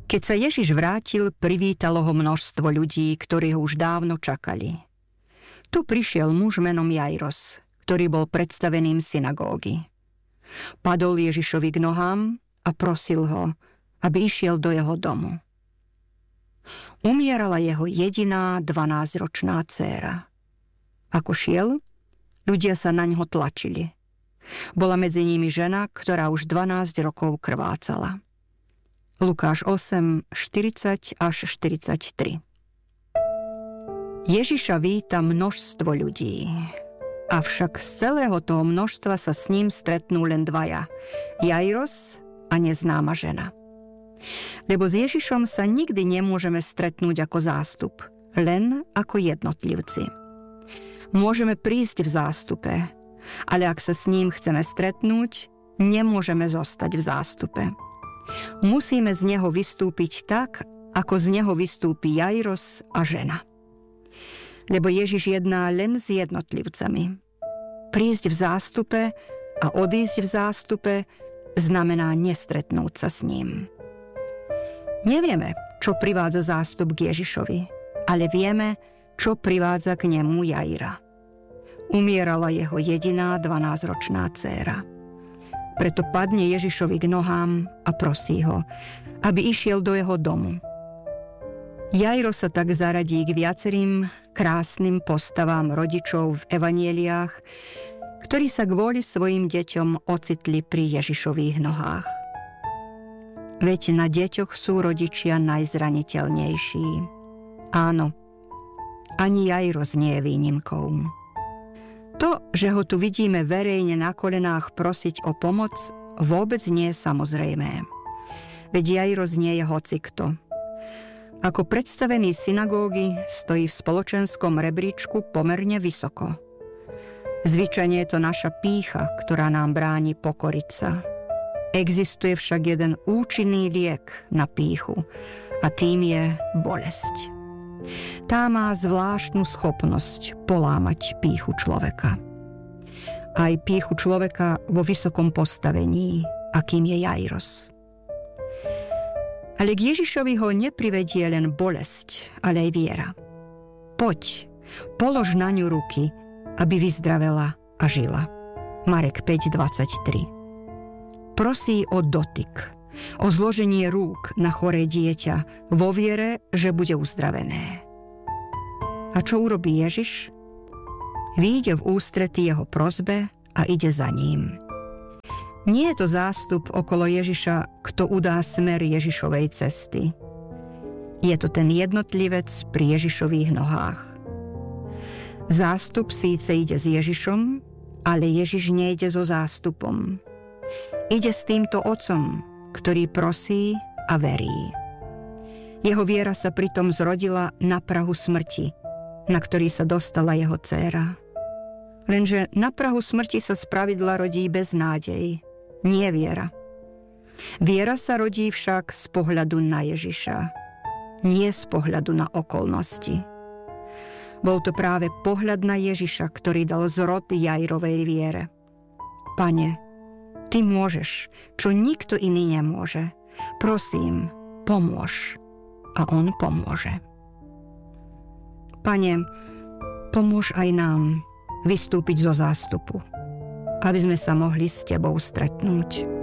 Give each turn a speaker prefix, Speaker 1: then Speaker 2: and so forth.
Speaker 1: Keď sa Ježiš vrátil, privítalo ho množstvo ľudí, ktorí ho už dávno čakali. Tu prišiel muž menom Jairos, ktorý bol predstaveným synagógy. Padol Ježišovi k nohám a prosil ho, aby išiel do jeho domu. Umierala jeho jediná 12-ročná dcéra. Ako šiel, ľudia sa na ňo tlačili. Bola medzi nimi žena, ktorá už 12 rokov krvácala. Lukáš 8, 40 až 43. Ježiša víta množstvo ľudí. Avšak z celého toho množstva sa s ním stretnú len dvaja. Jairos a neznáma žena. Lebo s Ježišom sa nikdy nemôžeme stretnúť ako zástup, len ako jednotlivci. Môžeme prísť v zástupe, ale ak sa s ním chceme stretnúť, nemôžeme zostať v zástupe. Musíme z neho vystúpiť tak, ako z neho vystúpi Jairos a žena. Lebo Ježiš jedná len s jednotlivcami. Prísť v zástupe a odísť v zástupe znamená nestretnúť sa s ním. Nevieme, čo privádza zástup k Ježišovi, ale vieme, čo privádza k nemu Jaira. Umierala jeho jediná 12-ročná dcéra. Preto padne Ježišovi k nohám a prosí ho, aby išiel do jeho domu. Jairo sa tak zaradí k viacerým krásnym postavám rodičov v evanjeliách, ktorí sa kvôli svojim deťom ocitli pri Ježišových nohách. Veď na deťoch sú rodičia najzraniteľnejší. Áno, ani Jairos nie je výnimkou. To, že ho tu vidíme verejne na kolenách prosiť o pomoc, vôbec nie je samozrejmé. Veď Jairos nie je hocikto. Ako predstavený synagógy stojí v spoločenskom rebríčku pomerne vysoko. Zvyčajne je to naša pýcha, ktorá nám bráni pokoriť sa. Existuje však jeden účinný liek na pýchu a tým je bolesť. Tá má zvláštnu schopnosť polámať pýchu človeka. Aj pýchu človeka vo vysokom postavení, akým je Jairos. Ale k Ježišovi ho neprivedie len bolesť, ale aj viera. Poď, polož na ňu ruky, aby vyzdravela a žila. Marek 5:23. Prosí o dotyk, o zloženie rúk na choré dieťa vo viere, že bude uzdravené. A čo urobí Ježiš? Vyjde v ústrety jeho prosbe a ide za ním. Nie je to zástup okolo Ježiša, kto udá smer Ježišovej cesty. Je to ten jednotlivec pri Ježišových nohách. Zástup síce ide s Ježišom, ale Ježiš nejde so zástupom. Ide s týmto otcom, ktorý prosí a verí. Jeho viera sa pritom zrodila na prahu smrti, na ktorý sa dostala jeho dcéra. Lenže na prahu smrti sa spravidla rodí beznádej, nie viera. Viera sa rodí však z pohľadu na Ježiša, nie z pohľadu na okolnosti. Bol to práve pohľad na Ježiša, ktorý dal zrod Jairovej viere. Pane, Ty môžeš, čo nikto iný nemôže. Prosím, pomôž. A on pomôže. Pane, pomôž aj nám vystúpiť zo zástupu, aby sme sa mohli s Tebou stretnúť.